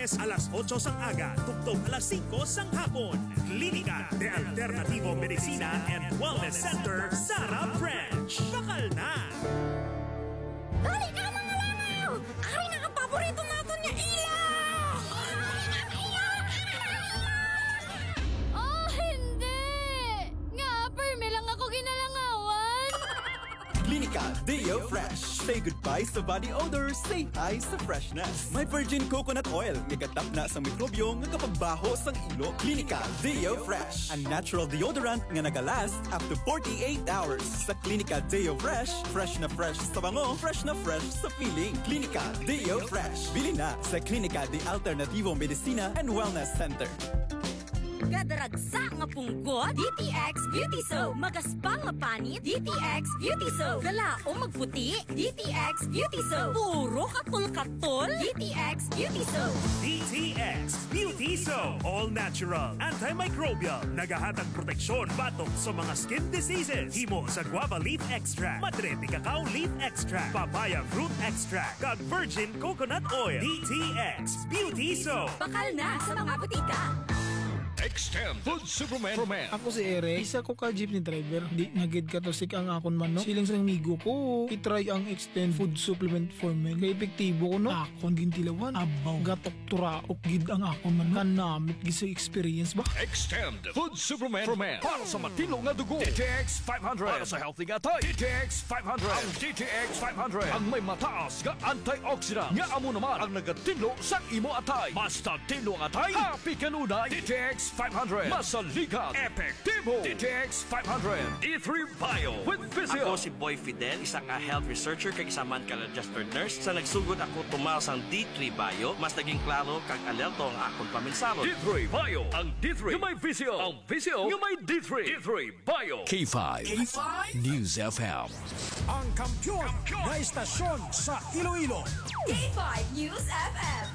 Lunes alas 8 sang aga, tugtog alas 5 sang hapon. Klinika de Alternativo Medicina and Wellness Center, Sara French. Bakal na! Dali ka mga langaw! Ari na ang paborito natin niya ilaw! Oh, hindi! Nga, perme lang ako ginalangawan. Klinika Deo Fresh. Say goodbye sa body odor, say hi sa freshness. May virgin coconut oil, gagatap na sa mikrobyo nga kapagbaho sang ilo. Klinika Deo Fresh, a natural deodorant nga nagalast up to 48 hours. Sa Klinika Deo Fresh, fresh na fresh sa bango, fresh na fresh sa feeling. Klinika Deo Fresh. Bili na sa Klinika de Alternativo Medicina and Wellness Center. Gadaragsa nga punggot, DTX Beauty Soap. Magaspang nga panit, DTX Beauty Soap. Galaong magputi, DTX Beauty Soap. Puro katol-katol, DTX Beauty Soap. DTX Beauty Soap. All natural, antimicrobial, nagahatag proteksyon batok sa mga skin diseases. Himo sa guava leaf extract, madre cacao leaf extract, papaya fruit extract, kag virgin coconut oil. DTX Beauty Soap. Bakal na sa mga butika. Extend Food Supplement for Men. Ako si Eric, isa ko ka jeepney driver. Di nagid ka to sik ang akon man no. Siling sa amigo ko, itry ang Extend Food Supplement for Men. Kaya epektibo ko no. Akon gintilawan, abaw, gatok turaok gid ang akon man. Kanamit gid sa experience ba? Extend Food Supplement for Men. Para sa matino nga dugo. DTX 500. Para sa healthy nga tayo. DTX 500. Ang DTX 500. Ang may mataas nga antioxidant. Nga amo naman ang nagatinlo sa imo atay. Basta tinlo ang atay. Happy kanunay. DTX 500. Masalikat. Epektibo. DTX 500. D3 Bio with Physio. Ako si Boy Fidel, isang health researcher kag isa man ka registered nurse. Sa nagsugod ako tumaw sang D3 Bio, mas naging klaro kag alerto ang akong paminsaro. D3 Bio. Ang D3 yung may Physio. Ang Physio yung may D3. D3 Bio. K5 News FM. Ang kampiyon na istasyon sa Iloilo. K5 News FM.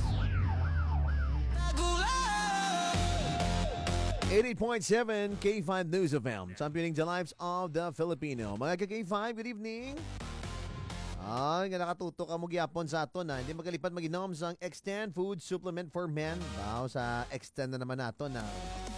88.7 K5 News FM, championing the lives of the Filipino. Mga ka-K5, good evening. Nga nakatutok ka mo gyapon sa aton na hindi magalipat mag-inom sa Extend Food Supplement for Men. Wow, sa Extend na naman nato na.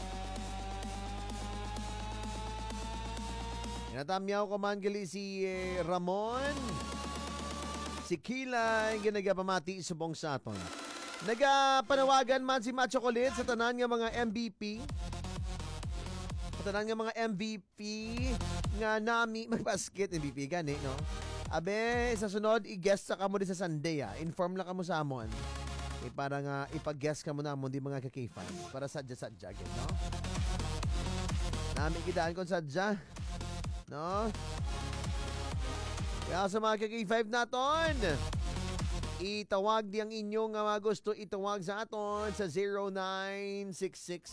Inatamyaw ko man gali si Ramon, si Kila, yung ginagapamati subong sa aton. Nagapanawagan man si Macho Kulit sa tanan nga mga MVP. Tanan nga mga MVP nga nami magbasket MVP gani no. Abe sa sunod i-guest sa kamo di sa Sunday Inform lang kamo sa amon. Para nga ipag-guest kamo namon di mga ka-K5 para sadya-sadya gid no. Nami kitaan kon sadya. No? Kaya sa mga ka-K5 naton, itawag di ang inyong mga gusto itawag sa aton sa 0966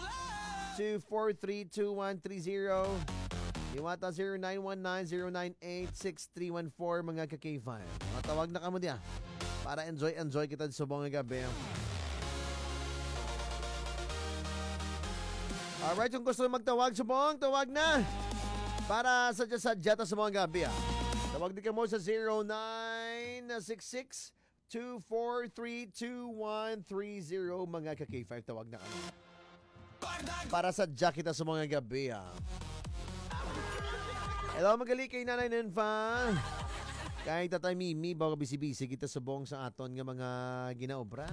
2432130. Iwata 0919-098-6314 mga ka-K5. Matawag na kamo diya para enjoy kita sa buong gabi. Alright, kung gusto magtawag sa buong, tawag na para sadya-sadya ta sa buong gabi. Tawag din ka mo sa 0966 2432130 mga ka-K5. Tawag na kamo para sadya kita sa mga gabi. Hello, magali kay Nanay Nenfa. Kay Tatay Mimi, bago bisi-bisi kita subong sa aton nga mga ginaobra.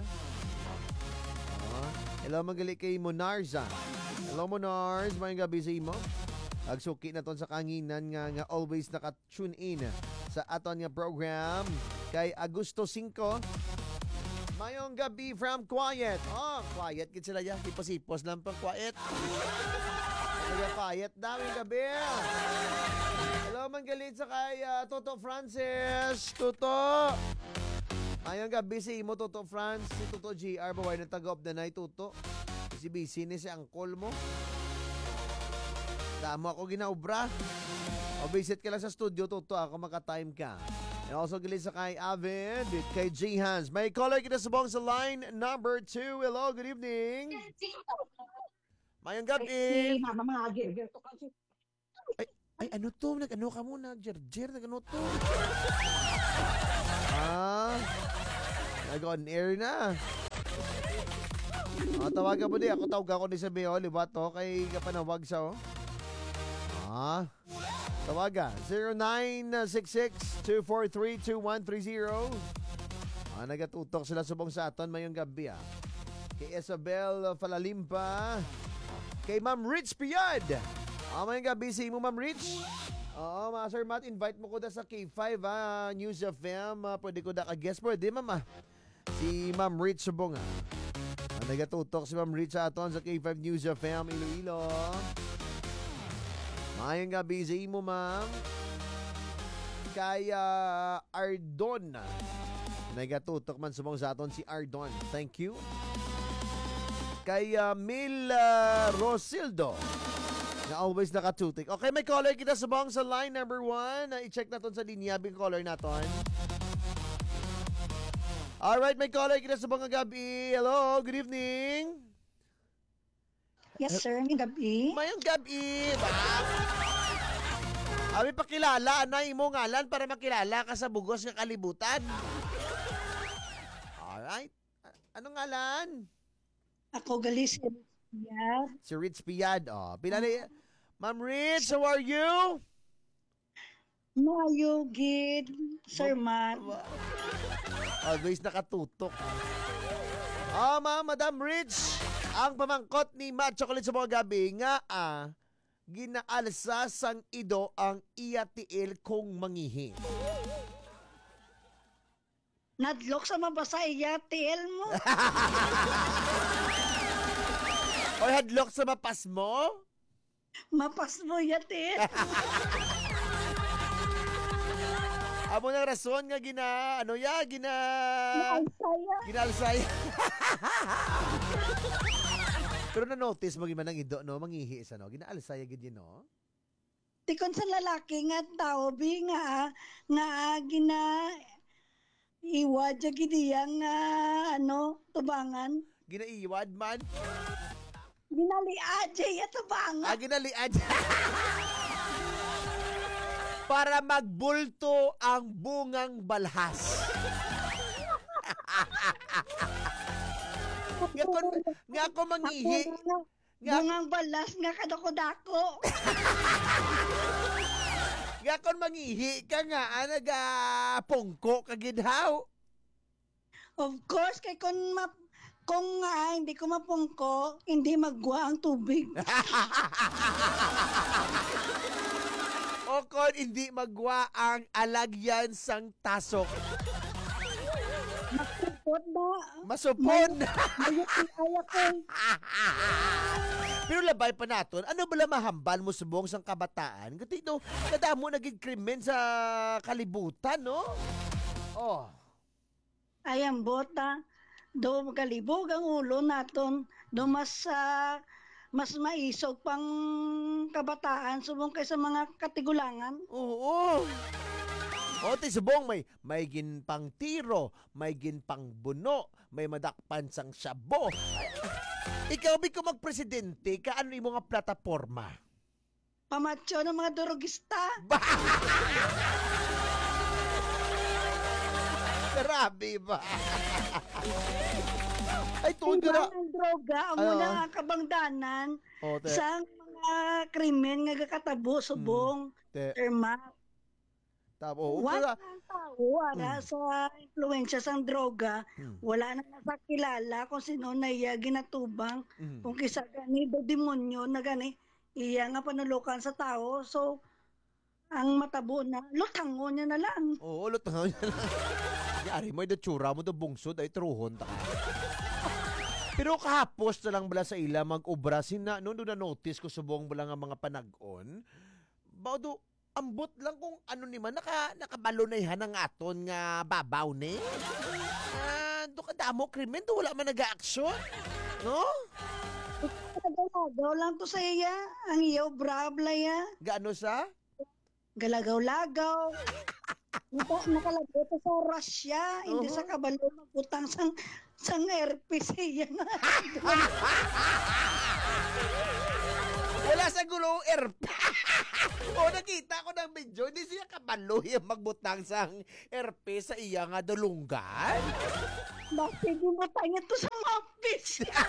Hello, magali kay Monarza. Hello, Monarz, mga gabi sa imo. Agsuki na ton sa kanginan nga always naka-tune in sa aton nga program. Kay Agosto 5, mayong gabi from Quiet. Quiet kit sila ya. Sipos lang pang quiet. Quiet daw yung gabi. Hello, manggalit sa kay Toto Francis. Toto. Mayong gabi si imo, Toto France. Si Toto GR. Baway na taga of the night, Toto. Si busy ni si angkol mo. Damo ako ginaubra. O visit ka lang sa studio, Toto. Ako maka-time ka. And also galit sa kay Avid, kay G-Hans. May caller kita subong sa line number 2. Hello, good evening. Mayang gabi. Mama, mga gerger to kasi. Ay, ano to? Nag-ano ka muna? Gerger, nag-ano to? Nag-on air na. Tawagan mo di. Ako tawag ko ni sa Beo. Libat to. Kay kapanawag sa tawagan. 0966-243-2130. Nagatutok sila subong sa aton mayong gabi Kay Isabel Falalimpa. Kay Ma'am Rich Piad. Mayong gabi sa imo, Ma'am Rich. Mga Sir Matt, invite mo ko da sa K5 News FM. Pwede ko da ka-guest. Pwede, Ma'am Si Ma'am Rich subong nagatutok si Ma'am Rich sa aton sa K5 News FM Iloilo. Mayong gabi sa imo, Ma'am. Kay Ardon. Nagatutok man subong sa aton si Ardon. Thank you. Kay Mil Rosildo na always nakatutik. Okay, may caller kita subong sa line number 1. I-check naton sa linya bing caller naton. Alright, may caller kita subong nga gabi. Hello, good evening. Yes, sir. May gabi. Mayong gabi. Abi pakilala na imo ngalan para makilala ka sa bugos nga kalibutan. Alright. Anong ngalan? Ako gali si Rich Piad. Si Rich Piad. Pilali. Ma'am Rich, how are you? Mayo, gid. Sir Matt. Always nakatutok. Madam Rich, ang pamangkot ni Matt Chocolate sa mga gabi nga ginaalsa sang ido ang iyatiil kong mangihi. Nadlok sa mabasa iyatiil mo. O hadlok sa mapas mo? Mapas mo iyatiil. Amo nang rason nga ginaalsaya. Pero na-notice mo gimana ng ido, no? Mangihi sa, no? Ginaalsaya gid yun, no? Tikon sa lalaki nga tao, nga iwad siya gidiyang tubangan. Ginaiwad man? Ginaliad siya tubangan. Ginaliad. Para magbulto ang bungang balhas. Nga ako mangihi. Bungang balas nga kadako-dako. Nga ako mangihi ka nga, nagapungko kagidhaw. Of course, kay kung hindi ko mapungko, hindi magwa ang tubig. O kung hindi magwa ang alagyan sang tasok. Masupon ba? Masupon. Mayukiyaya ko. Pero labay pa naton, ano bala mahambal mo subong sang kabataan? Kasi ito, kadamo naging krimen sa kalibutan, no? Ayang bota, do magalibog ang ulo naton, do mas maisog pang kabataan subong kaysa mga katigulangan. Oo. Subong may ginpang tiro, may ginpang buno, may madakpan sang syabo. Ikaw ko magpresidente, kaano yung mga plataforma? Pamacho ng mga durugista. Grabe ba? Ay, tuwag ka na. Ang droga, ang muna ang kabangdanan sa mga krimen nga kakatabo subong terma. Wala ang tao sa influensya sang droga, wala na nakakilala kung sino na iya ginatubang, kung kisa gani do demonyo na gani, iya nga panulukan sa tao, so ang matabo na, lutango niya na lang. Oo, lutango niya lang. Yari mo, itsura mo do bungsod, ay truhon ta. Pero kahapos na lang bala sa ila mag-obra, noon na notice ko subong bala nga mga panag-on, baudo, ambot lang kung ano ni man, nakabalo na ihan ang aton nga babaw ni. Do kadamo krimen, do wala man nag-aaksyon. No? Galagaw lang to sa iya, ang iyo brabla ya. Gaano sa? Galagaw-lagaw. Nakalagay to sa Russia, hindi sa kabalo magutang sang RPC yan. Wala sa gulo o nakita ko ng video, hindi siya kabalo yung magbutang sang RP sa iya nga dulunggan. Bakit bumutang niya to sa mapis?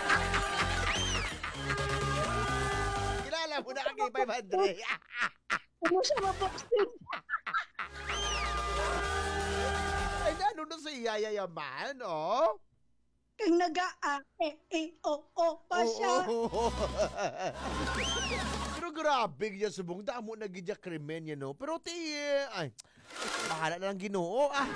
Kilala mo na kay 500. Ano siya mapapsin? Ay, ano na si Yaya Yaman, oh? Kang o pa siya. Pero grabe niya subong damo na gidya krimen yan, no? Pero ay, bahala na lang Ginoo, ah.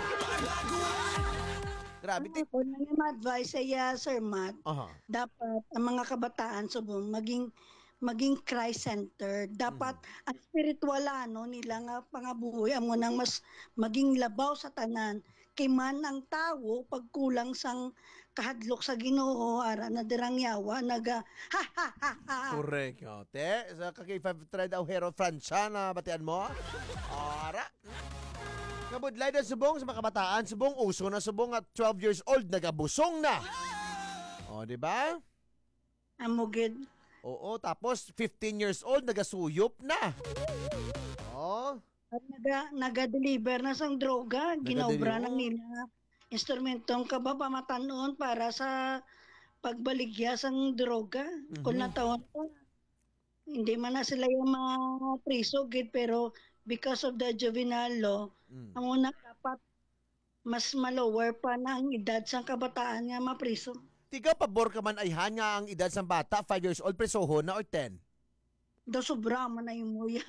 Grabe, Kung nang ma-advise saya, Sir Matt, dapat ang mga kabataan subong maging Christ-centered. Dapat ang spiritualano nila nga pangabuhi amo nang mas maging labaw sa tanan. Kay man ang tawo pagkulang sang kahadlok sa Ginoo ara na dirang yawa naga ha ha ha ha. Correct. Te, sa kay 500 Hero Francia na batian mo. Ara. Kabudlay na subong sa mga kabataan, subong uso na subong at 12 years old nagabusong na. O, di ba? Amugid. Oo, tapos 15 years old nagasuyop na. Oh. At naga-deliver na sang droga, ginaubra na nila instrumentong kababamatanon para sa pagbaligya sang droga. Kung natawon pa, hindi man na sila yung mapriso, pero because of the juvenile law, amo na dapat mas malower pa na ang edad sang kabataan nga mapriso. Tiga pabor ka man ay hanya ang edad sang bata, 5 years old, presoho na or 10? Do sobra man na yung muya.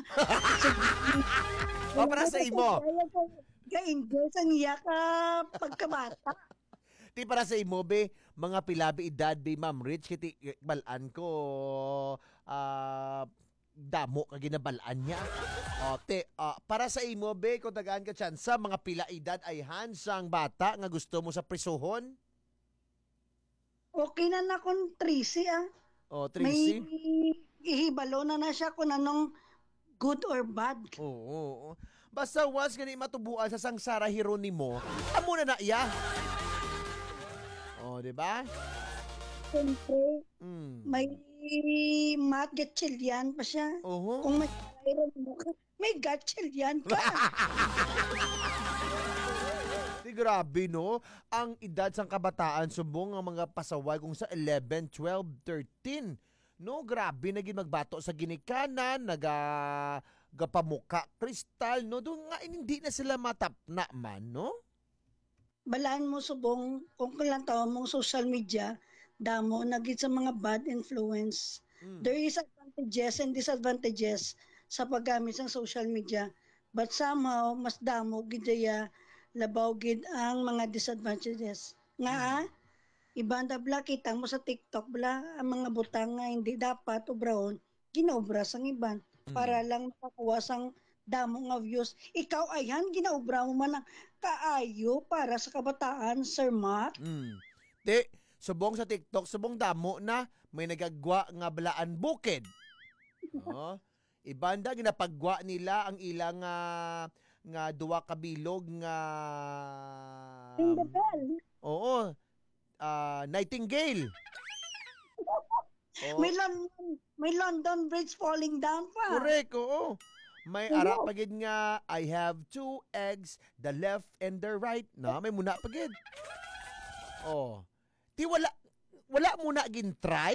O para sa imo. Ga-enjoy sang iya ka pagkabata. Ti para sa imo be, mga pilabi edad be Ma'am Rich, kiti balaan ko damo ka ginabalaan niya. O te, para sa imo be, kung tagaan ka tsansa, mga pila edad ay hansang bata nga gusto mo sa prisohon? Okay na na kung 13 ah. O, 13? May ihibalo na siya kung anong good or bad. Oo. Basta once gani matubuan sa sangsara Hieronimo, amo na iya. O, di ba? Siyempre, may Matt Gatchelian pa siya. Kung may Hieronimo ka, may Gatchelian ka. Grabe, no? Ang edad sang kabataan subong ang mga pasaway kung sa 11, 12, 13. No, grabe naging magbato sa ginikanan, gapamuka kristal, no? Doon nga hindi na sila matapna man, no? Balaan mo subong kung kailan tawag mong social media, damo nagit sa mga bad influence. There is advantages and disadvantages sa paggamit ng social media. But somehow, mas damo gidaya labaw gid ang mga disadvantages. Nga, ibanda bla kita mo sa TikTok bla ang mga butang nga hindi dapat ubrahon, ginaubra sang iban para lang makakuha sang damo nga views. Ikaw ayan, ginaubra mo man ang kaayo para sa kabataan, Sir Matt. Di, subong sa TikTok, subong damo na may nagagwa nga balaan bukid. Ibanda, ginapagwa nila ang ilang nga duwa ka bilog nga oo, Nightingale. May London Bridge falling down pa. Correct, oo. May ara pagid nga I have 2 eggs, the left and the right. Na may muna pagid. Oh. Ti wala muna gin try?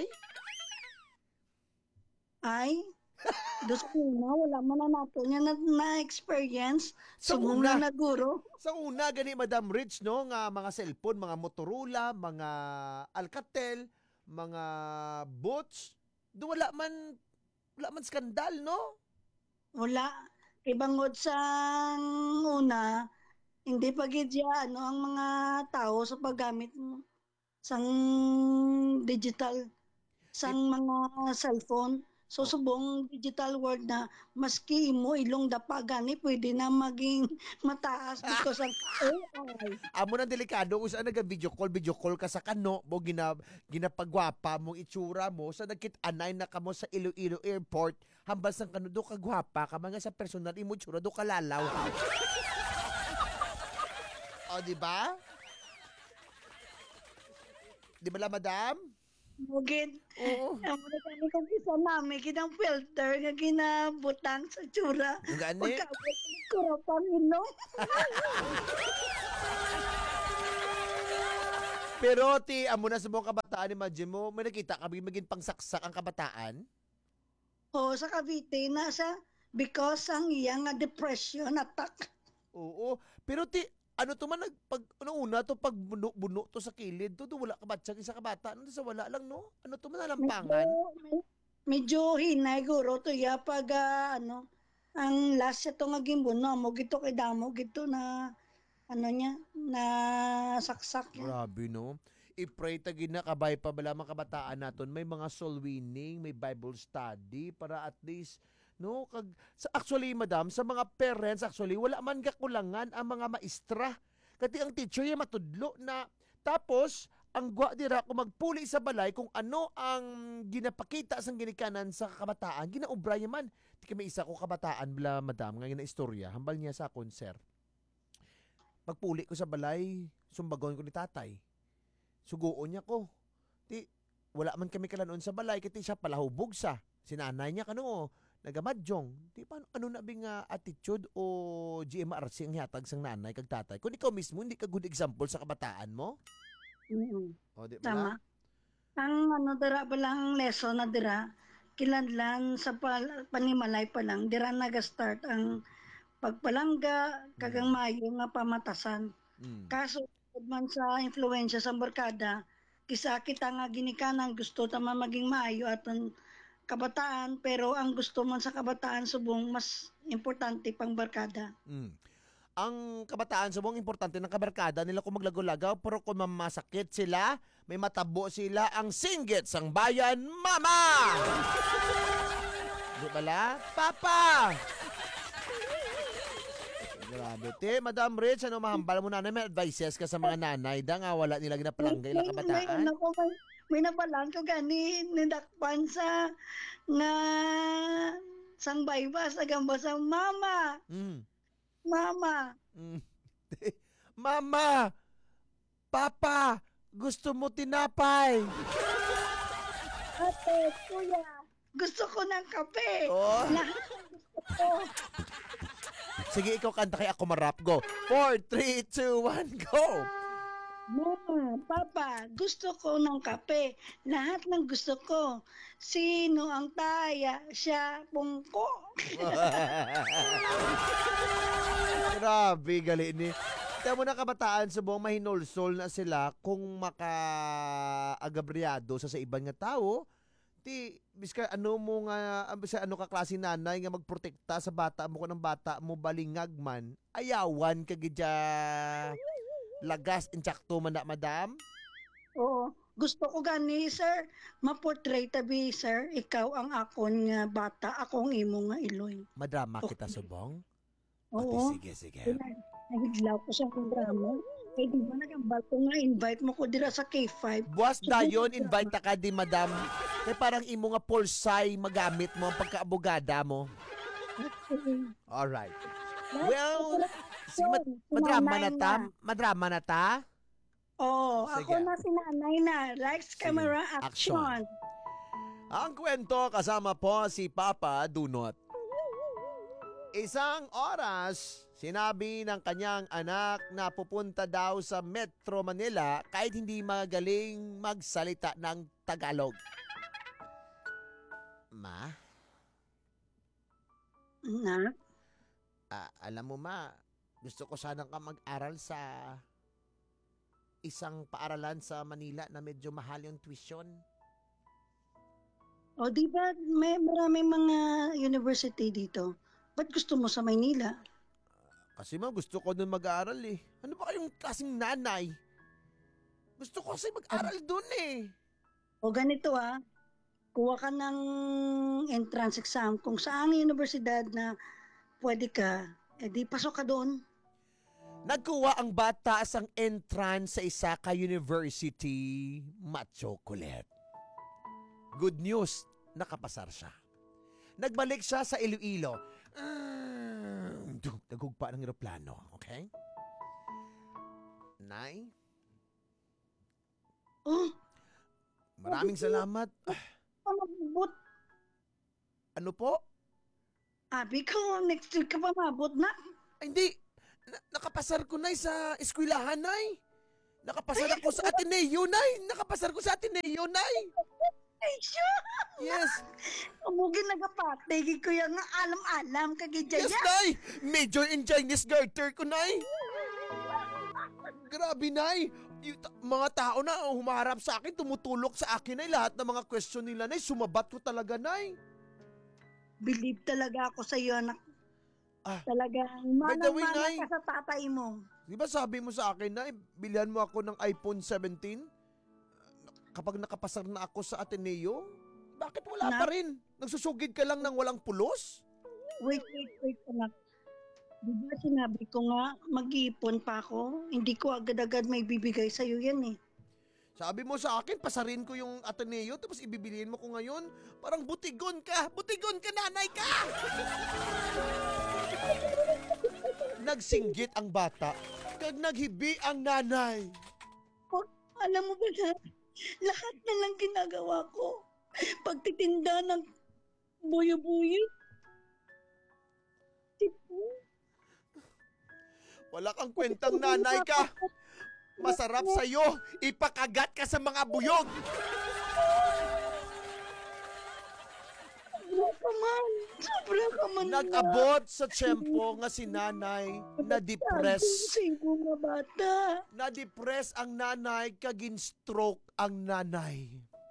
Ay, dos una, wala man na nato niya na-experience. Sa una na guro. Sa una, gani Madam Rich, no? Nga mga cellphone, mga Motorola, mga Alcatel, mga Bots. Wala man skandal, no? Wala. Ibangod sa una, hindi pa gidya, ang mga tao sa paggamit mo. Sang digital, sang mga cellphone. So, subong digital world na maski mo ilong dapagani, pwede na maging mataas because of AI. Amo na delikado kung saan nag-video call ka sa kano, mo ginapagwapa mong itsura mo, sa nagkit-anay na ka mo sa Iloilo Airport, hambas ng kano, do ka gwapa ka, mga sa personal imo itsura, do ka lalaw. O, di ba? Di ba la, madam? Mugid. Oo. Ang mga gani kong isa namin, kinang filter, nga ginabutan sa tsura. Ang gani? Pagkaabot ko ra Panginoon. Pero ti, amo na sa mga kabataan, imagine mo, may nakita ka, maging pangsaksak ang kabataan? O, sa Cavite, nasa because ang iyang depression attack. Oo. Pero ti, ano to man, ano una to, pag buno to sa kilid, to wala kabatsag isa kabata, ano to sa wala lang, no? Ano to man, nalampangan? Medyo hinay, guro, to ya, pag, ang last ito nga gimbuno, mo gito kay damo, gito na, niya, na saksak yan. Grabe, no? I-pray tagi na kabay pa bala mga kabataan naton, may mga soul winning, may Bible study para at least no actually madam sa mga parents actually wala man kakulangan ang mga maestra kati ang teacher ya matudlo na tapos ang gwa dira kung magpuli sa balay kung ano ang ginapakita sang ginikanan sa kabataan ginaobra man ti kami isa ko kabataan bala madam nga istorya hambal niya sa akon sir pagpuli ko sa balay sumbagon ko ni tatay suguon niya ko ti wala man kami kalanon sa balay kati siya palahubog sa sinanay niya kano nagamadyong. Di pa ano na bing attitude o GMRC ang hatag sang nanay kag tatay. Kung ikaw mismo hindi ka good example sa kabataan mo? O, di ba? Tama. Ang dira pa lang lesson na dira, kilanlan sa panimalay pa lang, dira nag-start ang pagpalangga kagang mayo nga pamatasan. Kaso man sa influensya sa barkada, kisa kita nga ginikanan gusto tama maging maayo at kabataan, pero ang gusto man sa kabataan subong mas importante pang barkada. Ang kabataan subong importante ng kabarkada nila kung maglagaw-lagaw, pero kung mamasakit sila, may matabo sila, ang singgit sang bayan, mama! Di bala? Papa! Grabe. Te, Madam Rich, ano mahambal mo nanay? May advices ka sa mga nanay da nga wala nila ginapalangga ilang kabataan? May napalang ko gani nidakpan sa nga sang baybas agamba sa mama. Mama. Mama! Papa! Gusto mo tinapay? Ate, kuya, gusto ko ng kape. Oh. Lahat ng gusto ko. Sige, ikaw kanta kay ako marap. Go. 4, 3, 2, 1, go! Mama, Papa, gusto ko ng kape. Lahat ng gusto ko. Sino ang taya? Siya, pungko. Grabe, gali ni. Kaya mo na kabataan sa buong mahinolsol na sila kung maka-agabriado sa ibang nga tao. Ti, biska ano mo nga, biska ano ka klase nanay nga magprotekta sa bata mo kung ng bata mo balingag man, ayawan ka gidya lagas intsakto man na, madam? Oo. Gusto ko gani, sir, ma-portray tabi, sir, ikaw ang akon nga bata, akong imo nga iloy. Madrama Okay. kita subong? Oo. Okay, sige. Nagiglaw ko sa akong drama. Eh, di ba nagambal ko nga, invite mo ko dira sa K5. Buwas dayon, invite ka di, madam. Kaya parang imo nga pulsay magamit mo ang pagkaabogada mo. Alright. Well, madrama na ta? Madrama na ta? Oo, Sige. ako na si nanay na. Lights, camera, Action. action. Ang kwento kasama po si Papa Dunot. Isang oras, sinabi ng kanyang anak na pupunta daw sa Metro Manila kahit hindi magaling magsalita ng Tagalog. Ma? Na? Alam mo ma, gusto ko sanang ka mag-aral sa isang paaralan sa Manila na medyo mahal yung tuition. O, di ba may maraming mga university dito? Ba't gusto mo sa Maynila? Kasi ma, gusto ko dun mag-aaral eh. Ano ba kayong klaseng nanay? Gusto ko kasi mag-aral dun eh. O ganito kuha ka ng entrance exam kung saang universidad na pwede ka, di pasok ka doon. Nagkuha ang bata sang entrance sa isa ka university, machocolate. Good news, nakapasar siya. Nagbalik siya sa Iloilo. Nagugpa ng eroplano, okay? Nay? Oh, Maraming salamat. Pamabot. Ano po? Abi ko, next week ka pa mabot na. Ay, hindi. Nakapasar ko, Nay, sa eskwelahan, Nay. Nakapasar ako sa Ateneo, Nay. Nakapasar ko sa Ateneo, Nay. Ay, siya. Yes. Umugin nagapatay ko yung alam-alam kagidya. Yes, Nay. Major in Chinese Garter ko, Nay. Grabe, Nay. Mga tao na humaharap sa akin, tumutulok sa akin, Nay. Lahat ng mga question nila, Nay, sumabat ko talaga, Nay. Believe talaga ako sa iyo, anak. Talagang by the way, Nay, ka sa tatay mo. Di ba sabi mo sa akin, Nay, bilhan mo ako ng iPhone 17? Kapag nakapasar na ako sa Ateneo, bakit wala pa rin? Nagsusugid ka lang ng walang pulos? Wait, anak. Di ba sinabi ko nga, mag-iipon pa ako? Hindi ko agad-agad may bibigay sa'yo yan eh. Sabi mo sa akin, pasarin ko yung Ateneo, tapos ibibilihin mo ko ngayon. Parang butigon ka! Butigon ka, nanay ka! Nagsinggit ang bata, kag naghibi ang nanay. Alam mo ba na, lahat na lang ginagawa ko. Pagtitinda ng buyo-buyo. Wala kang kwentang nanay ka. Masarap sa'yo, ipakagat ka sa mga buyog. Sobra ka man. Nag-abot sa tiyempo nga si nanay, na-depress. Nga bata. Na-depress ang nanay, kagin-stroke ang nanay.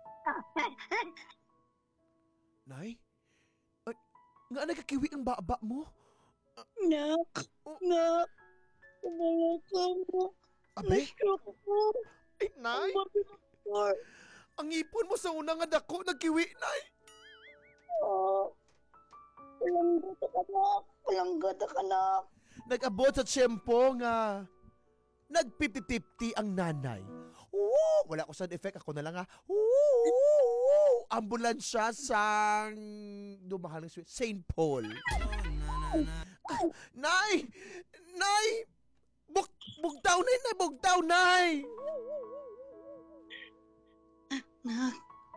Nay? Ay, nga nagkakiwi ang baba mo? Nak. Kumala ka mo. Abe? Na-stroke ko. Ay, Nay? Ang ipon mo sa unang nga dako, nagkiwi, Nay. Walang gata ka na. Nag-abot sa tiyempo nga nag-50-50 ang nanay. Oo, wala ko sound effect, ako na lang ha. Oo, ambulansya sa dumahan ng St. Paul. Nay! Nay! Bugtaw, Nay! Bugtaw, Nay! Nak,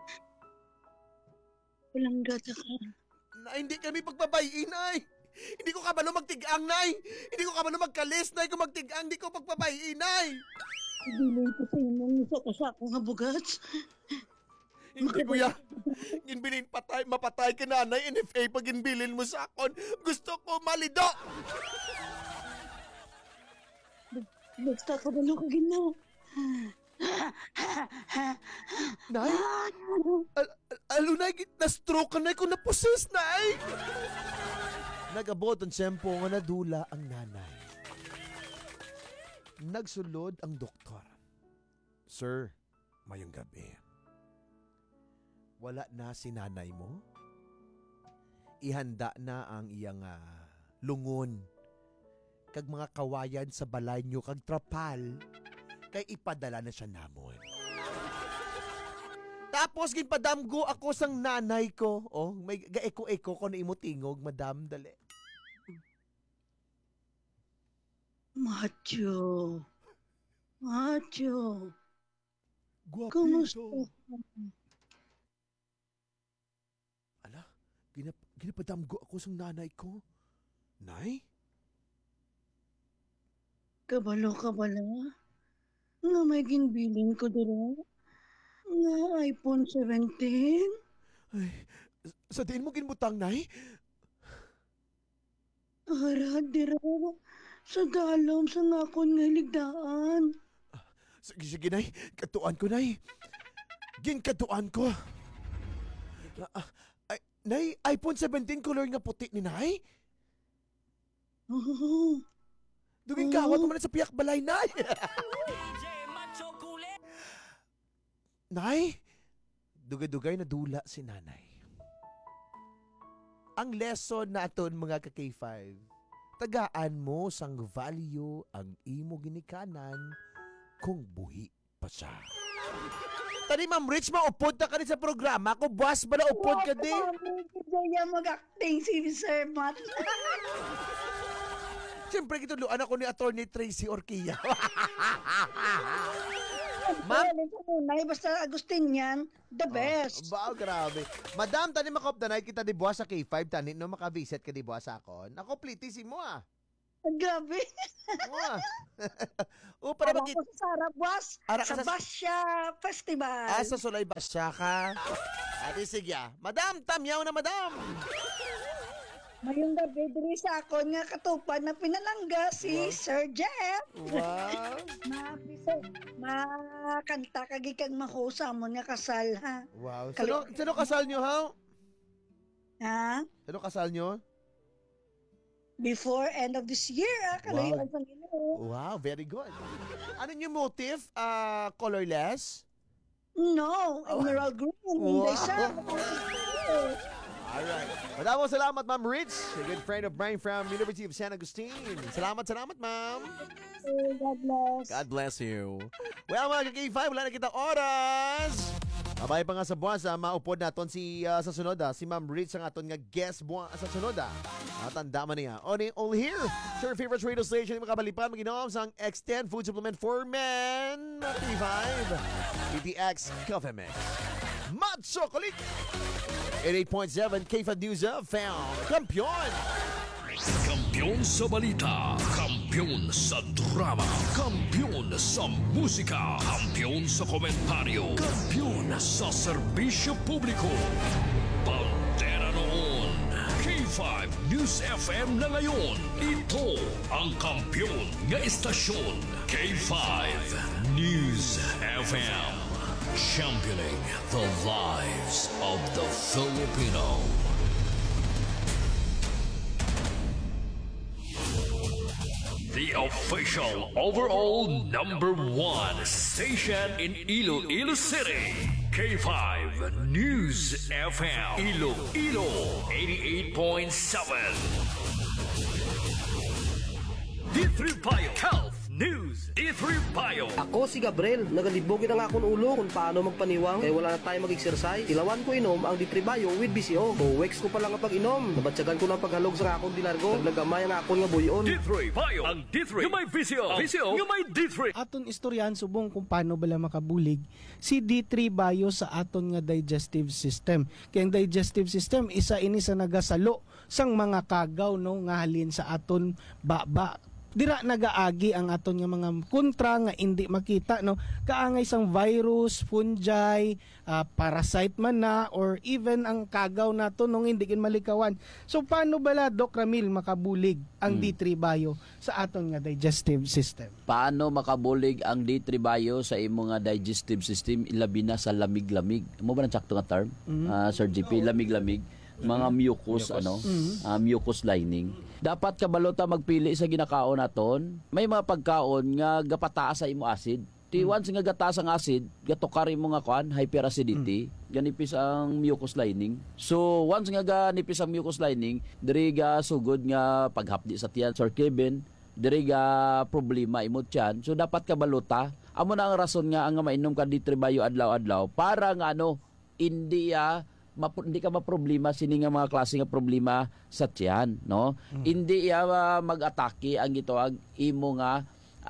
walang gata ka. Nay, hindi kami pagbabayin, Nay! Hindi ko kabalo magtigang, Nay! Hindi ko kabalo magkalis, Nay! Kung magtigang, hindi ko pagbabayin, Nay! Ibilin ko sa imong isa ka sa akong habugat. Hindi, kuya. Ginbilin patay, mapatay ka, Nanay. NFA pag ginbilin mo sa akon. Gusto ko malido! Basta ka ba na kagina? Nay? Nay, na-stroke ka, Nay, kung na-possess, Nay! Nag-abot ang tiyempo nga nadula ang nanay. Nagsulod ang doktor. Sir, mayong gabi. Wala na si nanay mo? Ihanda na ang iyang lungon. Kag mga kawayan sa balay nyo kag trapal. Kay ipadala na siya namon. Tapos ginpadamgo ako sang nanay ko. Oh, may gaeko-eko ko na imo tingog, madam, dali. Macho. Guwapito. Kumusta? Ala, ginapadamgo ako sang nanay ko. Nay? Kabalo ka bala? Nga may ginbilin ko dira? Nga iPhone 17? Ay, sa diin mo ginbutang, Nay? Harad dira. Sa dalom sa ngakon nga ligdaan. Sige, Nay. Katuan ko, Nay. Ginkatuan ko. Nay, iPhone 17 color nga puti ni Nay? Oo. Duging kawat mo man sa piyak balay, Nay. Nay, dugay-dugay na dula si Nanay. Ang lesson na aton mga ka-K5, tagaan mo sang value ang imo ginikanan kung buhi pa siya. Tani, Ma'am Rich, maupod na ka rin sa programa ko. Boss ba na upod ka din? Kaya mag-acting si Sir Matt. Siyempre, kituluan ako ni Attorney Tracy Orquilla. Ma'am? Basta Agustinian, the best. Grabe. Madam, tani makopdanay kita di buwas sa K5, tani no makavisit ka di buwas akon. Ako, plitisin mo Grabe. Para Ako sa Sarabwas, sa Basya Festival. Sa Sulay Basya ka. Ate, sige. Madam, tamyaw na madam. Mayong gabi, diri sa ako nga katupad na pinalangga si Sir Jeff. Wow. Makanta kagikag mahusa mo nga kasal, ha? Wow. Sino kasal nyo, ha? Ha? Sino kasal nyo? Before end of this year, kalayuan sa Ginoo. Wow, very good. Ano yung motive? Colorless? No, emerald green. Wow. All right. Maraming salamat, Ma'am Rich, a good friend of mine from University of San Agustin. Salamat, Ma'am. God bless. God bless you. Well, mga K5, wala na kitang oras. Abay pa nga sa buwan sa maupod naton sa sunod si Ma'am Rich ang aton nga guest buwan sa sunod Tanda man niya. Only here sa your favorite radio station makabalipan maginom sang X10 food supplement for men. K5 PTX Coffee Mix Macho Chocolate 88.7 K5 News FM. Kampiyon! Kampiyon sa balita, kampiyon sa drama, kampiyon sa musika, kampiyon sa komentaryo, kampiyon sa serbisyo publiko. Pantera noon, K5 News FM na ngayon. Ito ang kampiyon nga istasyon, K5 News FM. Championing the lives of the Filipino. The official overall #1 station in Iloilo City. K5 News FM. Iloilo 88.7. D3 Bio Health News. D3 Bio. Ako si Gabriel. Nagalibogin ang akong ulo kung paano magpaniwang kaya wala na tayo mag-exercise. Ilawan ko inom ang D3 Bio with BCO. Weeks ko pa lang ang pag-inom. Nabatsagan ko ng paghalog sa akong dinargo. Naglagamay ang akong nga buyon. D3 Bio. Ang D3 yung may BCO. BCO yung may D3. Aton istoryan subong kung paano bala makabulig si D3 Bio sa aton nga digestive system. Kaya ang digestive system isa ini sa nagasalo sang mga kagaw no nga halin sa aton baba. Dira nagaagi ang aton nga mga kontra nga hindi makita no kaangay sang virus, fungi, parasite man na or even ang kagaw nato nung hindi kin malikawan. So paano bala Doc Ramil makabulig ang D3 Bio sa aton nga digestive system? Paano makabulig ang D3 Bio sa imong nga digestive system ilabi na sa lamig-lamig? Mo ba nang sakto nga term? Sir GP, lamig-lamig, mga mucus. Mucus lining. Dapat kabalota magpili sa ginakaon naton. May mga pagkaon nga gapataas sa imo acid. Once nga gataas ang acid, gatukari mo nga kuan, hyperacidity, ganipis ang mucus lining. So once nga ganipis ang mucus lining, diri ga sugod nga paghapdi sa tiyan, Sir Kevin, diri ga problema imo tiyan. So dapat kabalota, amo na ang rason nga ang mainom ka D3 Bio adlaw-adlaw para nga hindi ka maproblema sini nga mga klase nga problema sa tiyan, no? Hindi mag-atake ang gitawag imo nga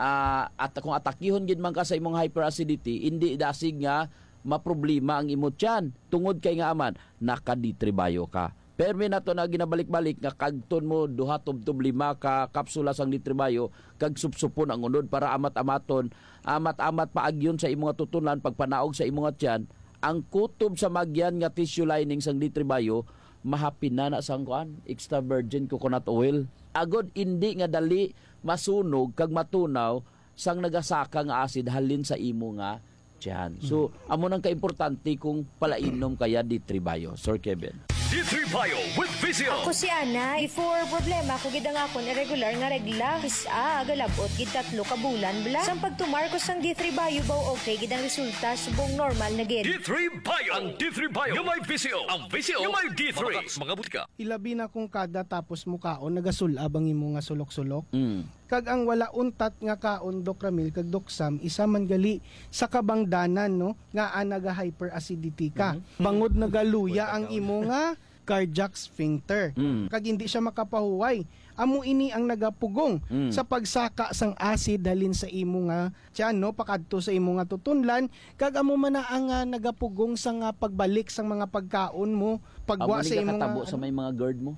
at kung atakihon gid man ka sa imong hyperacidity, hindi dasig nga maproblema ang imo tiyan. Tungod kay nga aman naka D3 Bio ka. Permi nato na ginabalik-balik nga kagton mo duha tub-tub 5 ka kapsula sang D3 Bio kag supsupon ang unod para amat-amaton, amat-amat paagyon sa imong tutunan pagpanaog sa imong tiyan. Ang kutob sa magyan nga tissue lining sang D3 Bio mahapin na sang kuan extra virgin coconut oil. Agod hindi nga dali masunog kag matunaw sang nagasaka nga acid halin sa imo nga tiyan. So amo nang kaimportante kung palainom kaya D3 Bio, Sir Kevin. D3 Bio with VCO. Ako si Ana. Before problema ko gid ang akon irregular nga regla. Galabot gid 3 ka bulan bla. Sang pagtumarkos sang D3 Bio baw okay gid ang resulta subong normal na gid. D3 Bio. Ang D3 Bio yung may VCO. Ang VCO yung may D3. Mga butika. Ilabi na kung kada tapos mukaon nagasulab ang imo nga sulok-sulok. Kag ang wala untat nga kaon Doc Ramil kag Doc Sam isa man gali sa kabangdanan no nga naga hyperacidity ka. Bangod nagaluya ang imo nga cardiac sphincter. Kag hindi siya makapahuway. Amo ini ang nagapugong sa pagsaka sang acid halin sa imo nga tiyan, no, pakadto sa imo nga tutunlan, kag amo man na ang nagapugong sa nga pagbalik sang mga pagkaon mo, pagwa sa imo nga sa may mga GERD mo.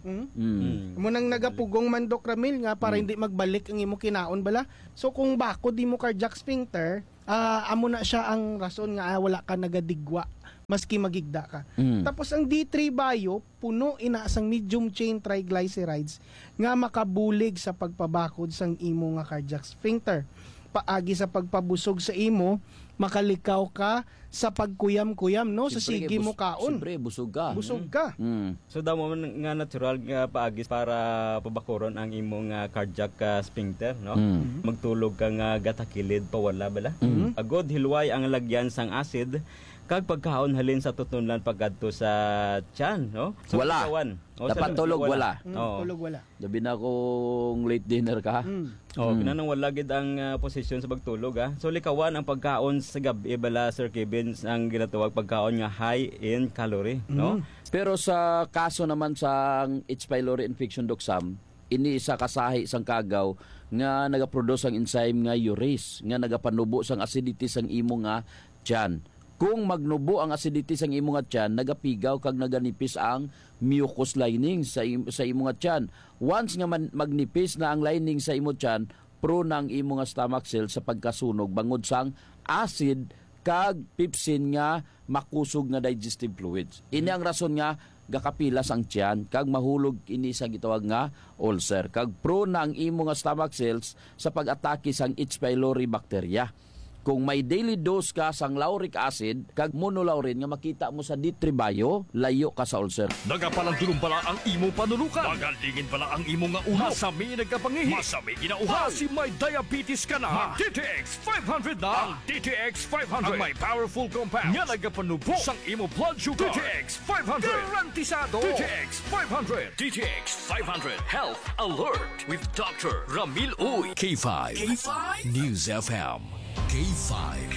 Amo nang nagapugong man Doc Ramil nga para hindi magbalik ang imo kinaon bala. So kung bako di mo cardiac sphincter, amo na siya ang rason nga wala ka nagadigwa maski magigda ka. Tapos ang D3 Bio, puno inaasang medium chain triglycerides nga makabulig sa pagpabakod sang imo nga cardiac sphincter. Paagi sa pagpabusog sa imo, makalikaw ka sa pagkuyam-kuyam, no? Sa sige mo kaon. Siyempre, busog ka. Busog ka. So damo man nga natural nga paagis para pabakuron ang imong cardiac sphincter, no? Magtulog ka nga gatakilid pawala bala. Agod hilway ang lagyan sang acid kag pagkaon halin sa tutunlan pagkadto sa tiyan, no? So, wala. Dapat tulog wala. Tulog wala. Labi na kung late dinner ka. Pinanang wala gid ang posisyon sa pagtulog, ha. So likawan ang pagkaon sa gabi bala, Sir Kevin, ang ginatawag pagkaon nga high in calorie, no? Pero sa kaso naman sa H. pylori infection, Doc Sam, ini isa kasahi sang kagaw nga nagaproduce ang enzyme nga urease nga nagapanubo sang acidity sang imo nga tiyan. Kung magnubo ang acidity sa imo nga tiyan, nagapigaw kag naganipis ang mucous lining sa imo nga tiyan. Once nga magnipis na ang lining sa imo tiyan, prone ang imo nga stomach cell sa pagkasunog bangod sang acid kag pepsin nga makusog nga digestive fluids. Ini ang rason nga gakapilas ang tiyan kag mahulog ini sa gitawag nga ulcer. Kag prone na ang imo nga stomach cells sa pag-atake sang H. pylori bacteria. Kung may daily dose ka sang lauric acid, kag monolaurin nga makita mo sa D3 Bio, layo ka sa ulcer. Nagapalandulong pala ang imong panulukan. Magalingin pala ang imong nga uhaw. Masami nagkapangihi. Masami ginauhaw. Si may diabetes ka na. Mag-DTX 500 na. Ang DTX 500. Ang may powerful compounds. Nga nagapanubo sang imo blood sugar. DTX 500. Garantisado. DTX 500. DTX 500. Health Alert with Dr. Ramil Uy. K5. News FM. K5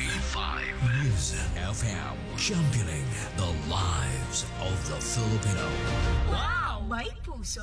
News FM, championing the lives of the Filipino. Wow! May puso!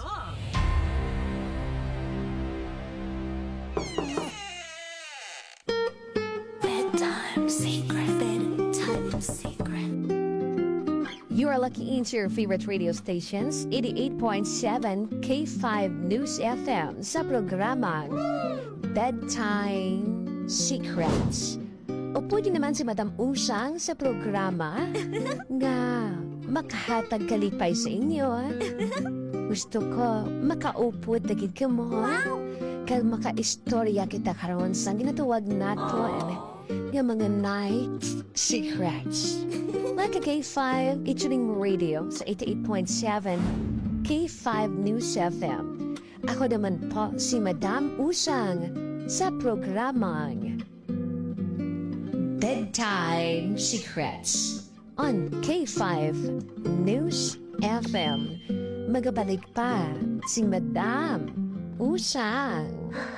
Bedtime secret. Bedtime secret. You are lucky into your favorite radio stations, 88.7 K5 News FM sa programang Bedtime Secrets. O pwede naman si Madam Usang sa programa nga makahatag kalipay sa inyo. Gusto ko makaupod dagid ka mo. Kag makaistorya kita karon sa ginatawag naton nga mga night secrets. Like a K5 featuring radio sa 88.7 K5 News FM. Ako naman po si Madam Usang sa programang Bedtime Secrets on K5 News FM. Magabalik pa si Madam Usang.